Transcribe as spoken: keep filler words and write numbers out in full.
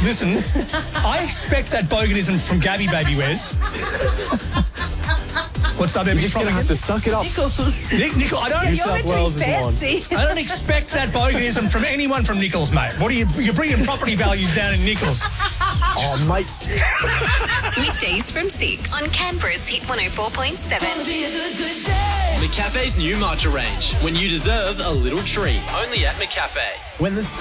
Listen, I expect that boganism from Gabby Baby Wes. What suburb are you Just from going to have again? to suck it up. Nichols. Nick, Nickel, I don't, New You're South between Wales is the one. fancy. I don't expect that boganism from anyone from Nichols, mate. What are you? You're bringing property values down in Nichols. Oh, mate. Weekdays from six on Canberra's Hit one oh four point seven. McCafe's new matcha range. When you deserve a little treat. Only at McCafe. When the sun